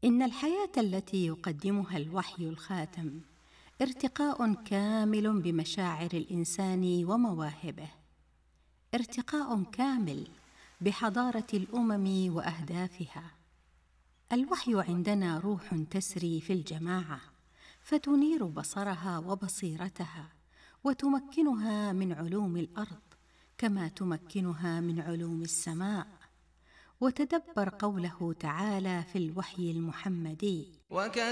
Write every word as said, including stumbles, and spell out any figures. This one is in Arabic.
إن الحياة التي يقدمها الوحي الخاتم ارتقاء كامل بمشاعر الإنسان ومواهبه، ارتقاء كامل بحضارة الأمم وأهدافها. الوحي عندنا روح تسري في الجماعة، فتنير بصرها وبصيرتها، وتمكنها من علوم الأرض كما تمكنها من علوم السماء. وتدبر قوله تعالى في الوحي المحمدي: